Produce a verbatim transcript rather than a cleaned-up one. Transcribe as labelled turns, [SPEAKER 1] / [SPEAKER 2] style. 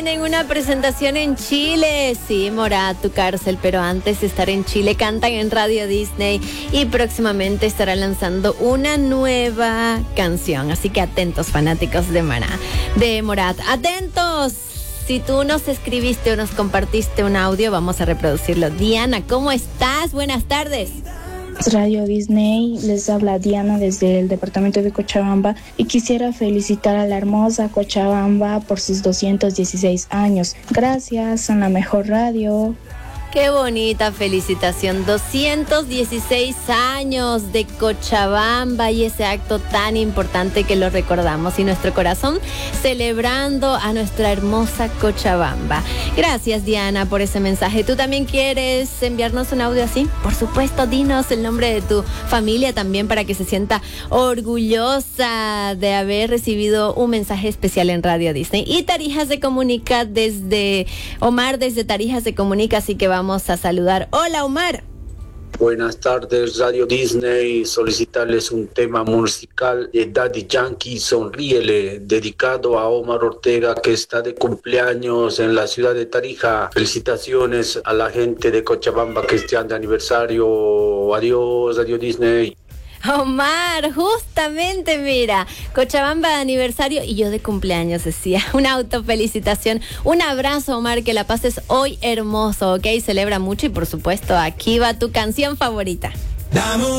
[SPEAKER 1] En una presentación en Chile, sí, Morat, tu cárcel, pero antes de estar en Chile cantan en Radio Disney y próximamente estará lanzando una nueva canción, así que atentos fanáticos de Maná, de Morat, atentos. Si tú nos escribiste o nos compartiste un audio, vamos a reproducirlo. Diana, ¿cómo estás? Buenas tardes.
[SPEAKER 2] Radio Disney, les habla Diana desde el departamento de Cochabamba y quisiera felicitar a la hermosa Cochabamba por sus doscientos dieciséis años. Gracias, son la mejor radio.
[SPEAKER 1] Qué bonita felicitación, doscientos dieciséis años de Cochabamba y ese acto tan importante que lo recordamos y nuestro corazón celebrando a nuestra hermosa Cochabamba. Gracias, Diana, por ese mensaje. ¿Tú también quieres enviarnos un audio así? Por supuesto, dinos el nombre de tu familia también para que se sienta orgullosa de haber recibido un mensaje especial en Radio Disney. Y Tarija se comunica desde, Omar desde Tarija se comunica, así que vamos Vamos a saludar. Hola, Omar.
[SPEAKER 3] Buenas tardes, Radio Disney. Solicitarles un tema musical de Daddy Yankee, Sonríele, dedicado a Omar Ortega, que está de cumpleaños en la ciudad de Tarija. Felicitaciones a la gente de Cochabamba que están de aniversario. Adiós, Radio Disney.
[SPEAKER 1] Omar, justamente, mira, Cochabamba de aniversario y yo de cumpleaños, decía. Una autofelicitación. Un abrazo, Omar, que la pases hoy hermoso, ¿ok? Celebra mucho y, por supuesto, aquí va tu canción favorita.